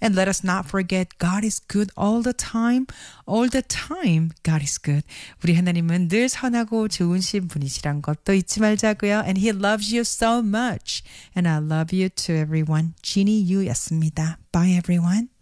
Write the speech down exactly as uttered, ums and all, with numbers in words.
And let us not forget God is good all the time. All the time God is good. 우리 하나님은 늘 선하고 좋으신 분이시란 것도 잊지 말자고요. And He loves you so much. And I love you too, everyone. Jeannie Yu였습니다. Bye, everyone.